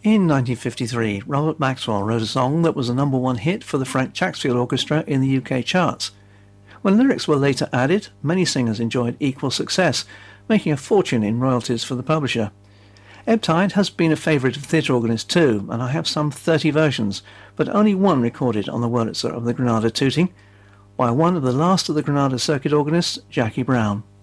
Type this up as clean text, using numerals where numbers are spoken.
In 1953, Robert Maxwell wrote a song that was a number one hit for the Frank Chaxfield Orchestra in the UK charts. When lyrics were later added, many singers enjoyed equal success, making a fortune in royalties for the publisher. Ebb Tide has been a favourite of theatre organists too, and I have some 30 versions, but only one recorded on the Wurlitzer of the Granada Tooting, by one of the last of the Granada circuit organists, Jackie Brown.